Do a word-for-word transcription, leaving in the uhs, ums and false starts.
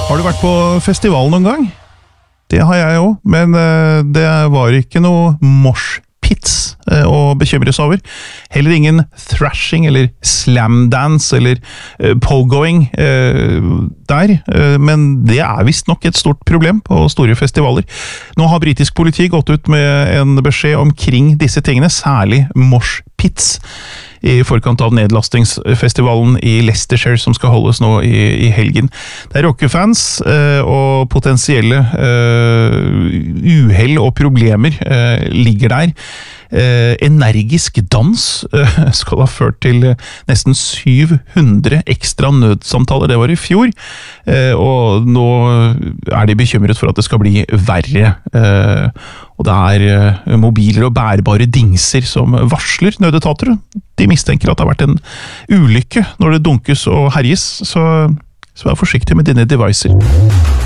Har du vært på festival noen gang? Det har jeg også, men uh, det var ikke noe moshpits uh, å bekymres over. Heller ingen thrashing eller slamdance eller uh, pogoing uh, der, uh, men det er vist nok et stort problem på store festivaler. Nå har britisk politi gått ut med en beskjed omkring disse tingene, særlig moshpits, i forkant av nedlastingsfestivalen i Leicestershire som skal holdes nå i, i helgen. Det er rockefans eh, og potensielle eh, uhell og problemer eh, ligger der. Eh, energisk dans eh, skal ha ført til nesten syv hundre ekstra nødsamtaler, det var i fjor, eh, og nå er de bekymret for at det skal bli verre. Eh, og det er eh, mobiler og bærbare dingser som varsler nødetater. De mistenker at det har vært en ulykke når det dunkes og herjes, så, så vær forsiktig med dine devicer.